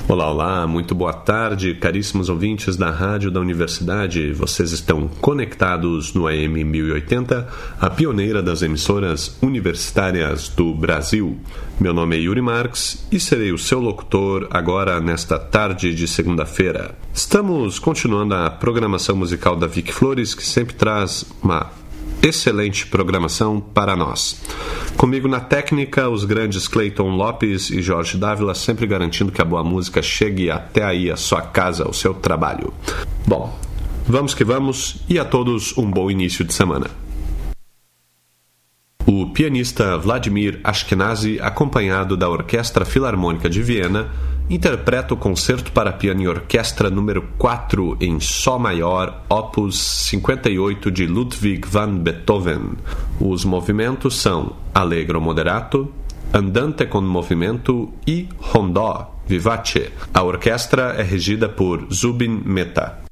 Olá, olá, muito boa tarde, caríssimos ouvintes da Rádio da Universidade. Vocês estão conectados no AM 1080, a pioneira das emissoras universitárias do Brasil. Meu nome é Yuri Marques e serei o seu locutor agora nesta tarde de segunda-feira. Estamos continuando a programação musical da Vic Flores, que sempre traz uma excelente programação para nós. Comigo na técnica, os grandes Clayton Lopes e Jorge Dávila, sempre garantindo que a boa música chegue até aí a sua casa, ao seu trabalho. Bom, vamos que vamos e a todos um bom início de semana. O pianista Vladimir Ashkenazy, acompanhado da Orquestra Filarmônica de Viena, interpreta o Concerto para Piano e Orquestra número 4 em Sol maior, opus 58 de Ludwig van Beethoven. Os movimentos são Allegro moderato, Andante con movimento e Rondó vivace. A orquestra é regida por Zubin Mehta.